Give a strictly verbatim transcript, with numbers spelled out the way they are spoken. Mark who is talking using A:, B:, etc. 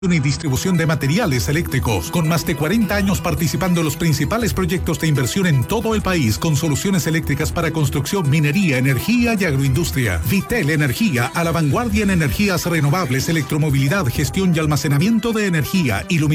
A: y distribución de materiales eléctricos, con más de cuarenta años participando en los principales proyectos de inversión en todo el país, con soluciones eléctricas para construcción, minería, energía y agroindustria. Vitel Energía, a la vanguardia en energías renovables, electromovilidad, gestión y almacenamiento de energía, iluminación